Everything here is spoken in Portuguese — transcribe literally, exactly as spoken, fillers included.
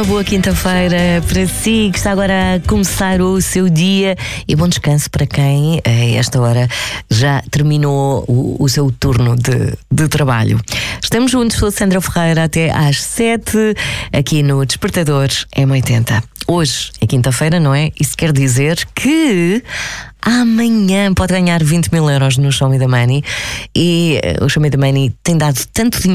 Uma boa quinta-feira para si, que está agora a começar o seu dia, e bom descanso para quem, a esta hora, já terminou o, o seu turno de, de trabalho. Estamos juntos, sou a Sandra Ferreira, até às sete, aqui no Despertadores M oitenta. Hoje é quinta-feira, não é? Isso quer dizer que amanhã pode ganhar vinte mil euros no Show Me the Money, e uh, o Show Me the Money tem dado tanto dinheiro